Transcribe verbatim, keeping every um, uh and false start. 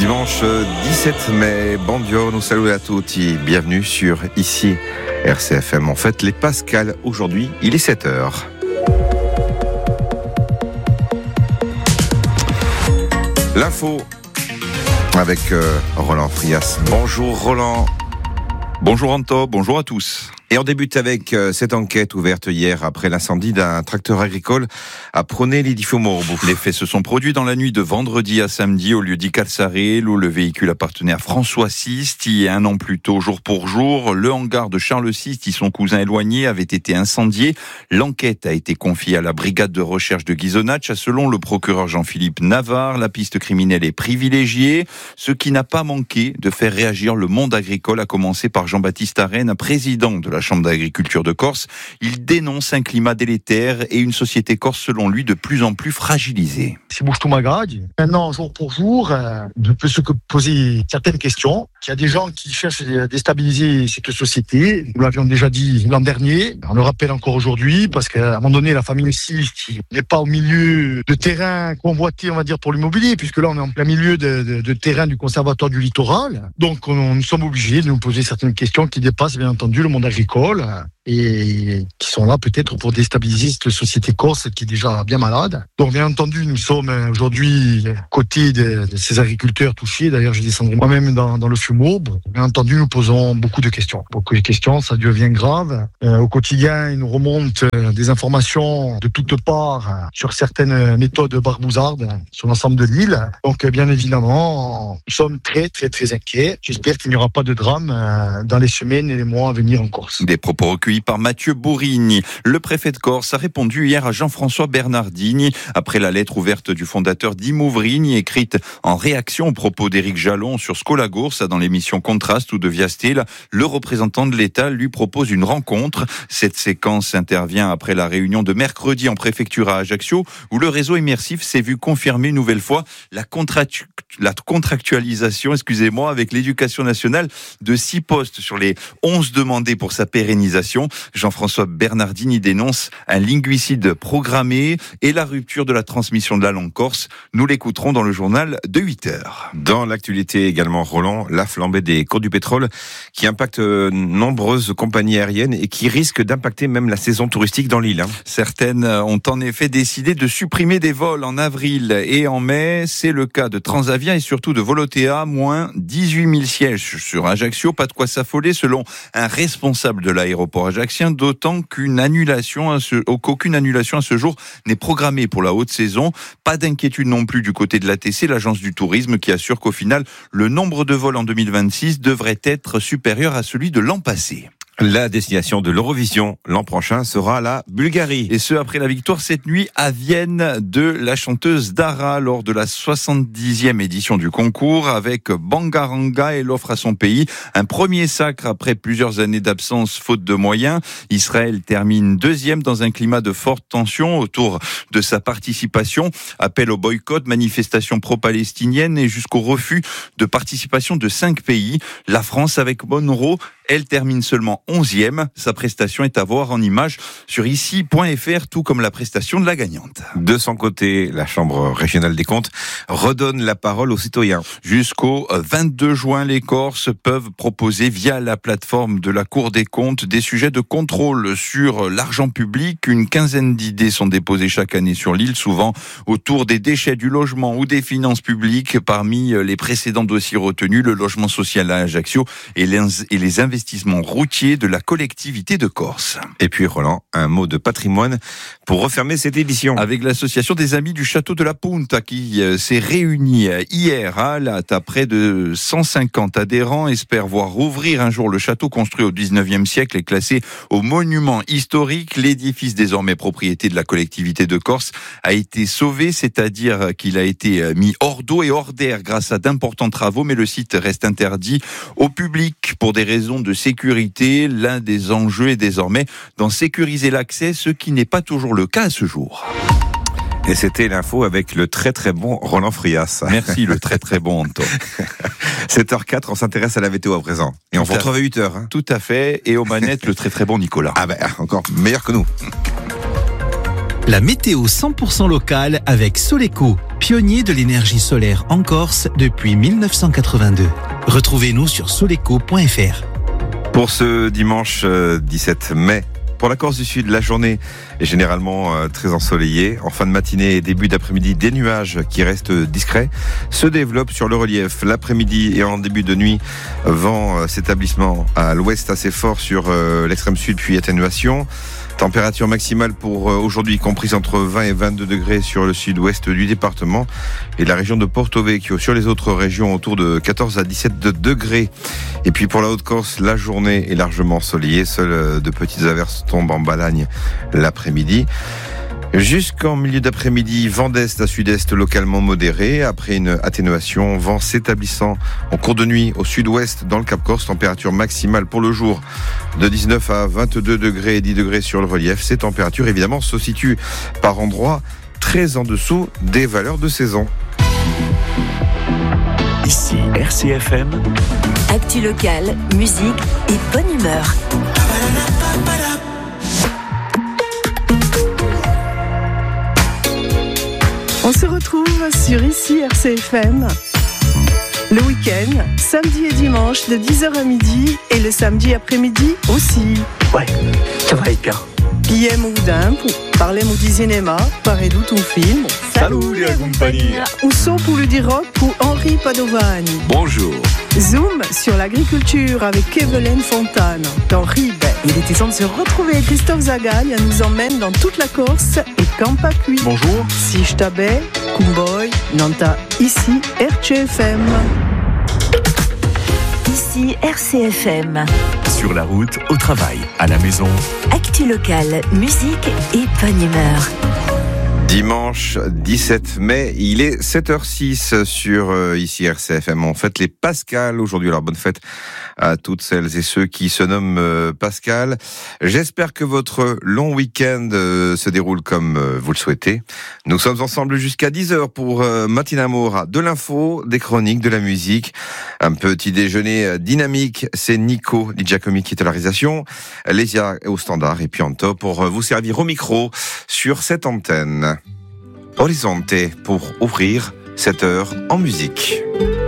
Dimanche dix-sept mai, buongiorno, salut à tutti, bienvenue sur ici R C F M. En fait, les Pascals, aujourd'hui, il est sept heures. L'info avec euh, Roland Frias. Bonjour Roland. Bonjour Anto, bonjour à tous. Et on débute avec euh, cette enquête ouverte hier après l'incendie d'un tracteur agricole à Pronay-les-Dix-Faux-Morbeau. Les faits se sont produits dans la nuit de vendredi à samedi au lieu dit Calsarel, où le véhicule appartenait à François Sist. Il y a un an plus tôt, jour pour jour, le hangar de Charles Sist, son cousin éloigné, avait été incendié. L'enquête a été confiée à la brigade de recherche de Ghisonaccia. Selon le procureur Jean-Philippe Navarre, la piste criminelle est privilégiée, ce qui n'a pas manqué de faire réagir le monde agricole, à commencer par Jean-Baptiste Arène, président de la Chambre d'agriculture de Corse. Il dénonce un climat délétère et une société corse, selon lui, de plus en plus fragilisée. C'est bouge tout magrade. Maintenant, jour pour jour, euh, on peut se poser certaines questions. Il y a des gens qui cherchent à déstabiliser cette société. Nous l'avions déjà dit l'an dernier. On le rappelle encore aujourd'hui parce qu'à un moment donné, la famille Sist n'est pas au milieu de terrain convoité, on va dire, pour l'immobilier, puisque là, on est en plein milieu de, de, de terrain du conservatoire du littoral. Donc, on, nous sommes obligés de nous poser certaines questions qui dépassent, bien entendu, le monde agricole et qui sont là peut-être pour déstabiliser cette société corse qui est déjà bien malade. Donc bien entendu, nous sommes aujourd'hui côté de, de ces agriculteurs touchés. D'ailleurs, je descendrai moi-même dans, dans le Faux-Morbeau. Bien entendu, nous posons beaucoup de questions. Beaucoup de questions, ça devient grave. Euh, au quotidien, il nous remonte euh, des informations de toutes parts euh, sur certaines méthodes barbouzardes sur l'ensemble de l'île. Donc euh, bien évidemment, nous sommes très très très inquiets. J'espère qu'il n'y aura pas de drame euh, dans les semaines et les mois à venir en Corse. Des propos recueillis par Mathieu Bourigny. Le préfet de Corse a répondu hier à Jean-François Bernardini après la lettre ouverte du fondateur d'Imovrigny, écrite en réaction aux propos d'Éric Jalon sur Scolagours dans l'émission Contraste ou de Viastel. Le représentant de l'État lui propose une rencontre. Cette séquence intervient après la réunion de mercredi en préfecture à Ajaccio, où le réseau immersif s'est vu confirmer une nouvelle fois la, contractu- la contractualisation, excusez-moi, avec l'éducation nationale de six postes sur les onze demandés pour sa pérennisation. Jean-François Bernardini dénonce un linguicide programmé et la rupture de la transmission de la langue corse. Nous l'écouterons dans le journal de huit heures. Dans l'actualité également, Roland, la flambée des cours du pétrole qui impacte nombreuses compagnies aériennes et qui risque d'impacter même la saison touristique dans l'île. Hein. Certaines ont en effet décidé de supprimer des vols en avril et en mai. C'est le cas de Transavia et surtout de Volotea, moins dix-huit mille sièges sur Ajaccio. Pas de quoi s'affoler selon un responsable de l'aéroport ajaccien, d'autant qu'une annulation à ce, qu'aucune annulation à ce jour n'est programmée pour la haute saison. Pas d'inquiétude non plus du côté de l'A T C, l'agence du tourisme, qui assure qu'au final, le nombre de vols en deux mille vingt-six devrait être supérieur à celui de l'an passé. La destination de l'Eurovision l'an prochain sera la Bulgarie. Et ce, après la victoire cette nuit à Vienne de la chanteuse Dara lors de la soixante-dixième édition du concours. Avec Bangaranga, elle offre à son pays un premier sacre après plusieurs années d'absence faute de moyens. Israël termine deuxième dans un climat de forte tension autour de sa participation. Appel au boycott, manifestations pro-palestiniennes et jusqu'au refus de participation de cinq pays. La France avec Monroe, elle termine seulement onzième. Sa prestation est à voir en images sur ici point f r, tout comme la prestation de la gagnante. De son côté, la Chambre régionale des comptes redonne la parole aux citoyens. Jusqu'au vingt-deux juin, les Corses peuvent proposer via la plateforme de la Cour des comptes des sujets de contrôle sur l'argent public. Une quinzaine d'idées sont déposées chaque année sur l'île, souvent autour des déchets, du logement ou des finances publiques. Parmi les précédents dossiers retenus, le logement social à Ajaccio et les investissements investissement routier de la collectivité de Corse. Et puis Roland, un mot de patrimoine pour refermer cette édition. Avec l'association des Amis du Château de la Punta qui s'est réunie hier à Alata. Près de cent cinquante adhérents espèrent voir rouvrir un jour le château construit au dix-neuvième siècle et classé au monument historique. L'édifice, désormais propriété de la collectivité de Corse, a été sauvé, c'est-à-dire qu'il a été mis hors d'eau et hors d'air grâce à d'importants travaux, mais le site reste interdit au public pour des raisons de sécurité. L'un des enjeux est désormais d'en sécuriser l'accès, ce qui n'est pas toujours le cas à ce jour. Et c'était l'info avec le très très bon Roland Frias. Merci, le très très bon Anto. sept heures quatre, on s'intéresse à la météo à présent. Et on vous retrouve à huit heures. Hein. Tout à fait. Et aux manettes, le très très bon Nicolas. Ah ben, encore meilleur que nous. La météo cent pour cent locale avec Soleco, pionnier de l'énergie solaire en Corse depuis dix-neuf cent quatre-vingt-deux. Retrouvez-nous sur soleco point f r. Pour ce dimanche dix-sept mai, pour la Corse du Sud, la journée est généralement euh, très ensoleillée. En fin de matinée et début d'après-midi, des nuages qui restent discrets se développent sur le relief. L'après-midi et en début de nuit, vent euh, s'établissement à l'ouest assez fort sur euh, l'extrême sud, puis atténuation. Température maximale pour euh, aujourd'hui comprise entre vingt et vingt-deux degrés sur le sud-ouest du département et la région de Porto Vecchio. Sur les autres régions, autour de quatorze à dix-sept degrés. Et puis pour la Haute-Corse, la journée est largement ensoleillée. Seules de petites averses tombent en Balagne l'après-midi. Jusqu'en milieu d'après-midi, vent d'est à sud-est localement modéré. Après une atténuation, vent s'établissant en cours de nuit au sud-ouest dans le Cap Corse. Température maximale pour le jour de dix-neuf à vingt-deux degrés et dix degrés sur le relief. Ces températures évidemment se situent par endroits très en dessous des valeurs de saison. Ici R C F M. Actu locale, musique et bonne humeur. On se retrouve sur Ici R C F M le week-end, samedi et dimanche de dix heures à midi et le samedi après-midi aussi. Ouais, ça va être bien. Piem Oudin pour parler du cinéma, parler d'où ton film. Salut la compagnie. Ou son pour le dire rock pour Henri Padovani. Bonjour. Zoom sur l'agriculture avec Kevelen Fontane. Dans Ribe, il était temps de se retrouver. Christophe Zagagne nous emmène dans toute la Corse et Campacui. Bonjour. Si je t'avais, Kumboy, Nanta, ici R C F M. Ici R C F M. Sur la route, au travail, à la maison. Actu locale, musique et bonne humeur. Dimanche dix-sept mai, il est sept heures six sur euh, ici R C F M. On fête les Pascal aujourd'hui. Alors bonne fête à toutes celles et ceux qui se nomment euh, Pascal. J'espère que votre long week-end euh, se déroule comme euh, vous le souhaitez. Nous sommes ensemble jusqu'à dix heures pour euh, Matina Mora, de l'info, des chroniques, de la musique. Un petit déjeuner euh, dynamique. C'est Nico Di Giacomi qui est à la réalisation. Lésia au standard et puis en top pour euh, vous servir au micro sur cette antenne. Horizonte pour ouvrir cette heure en musique.